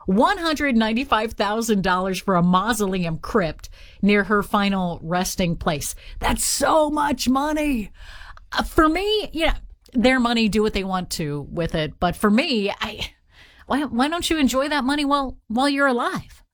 $195,000 for a mausoleum crypt near her final resting place. That's so much money. For me, their money, do what they want to with it. But for me, why don't you enjoy that money while you're alive?